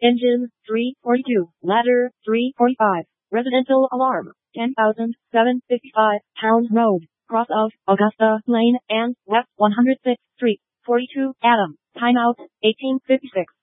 Engine 342. Ladder 345. Residential alarm 10,755 Towns Road, cross of Augusta Lane and West 106th Street, 42 Adam. Timeout 1856.